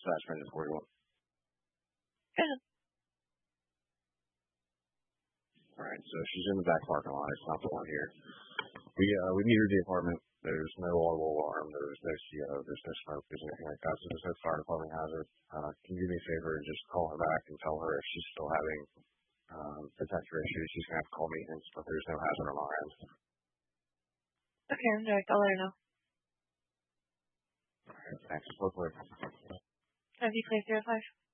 dispatch engine 41. Yeah. All right, so she's in the back parking lot. It's not the one here. We metered the apartment. There's no audible alarm. There's no CO. There's no smoke. There's anything like that. So there's no fire department hazard. Can you do me a favor and just call her back and tell her if she's still having detector issues, she's going to have to call maintenance, but there's no hazard on our end. Okay, I'm direct. I'll let her know. All right, thanks. Hopefully. Have you placed 05?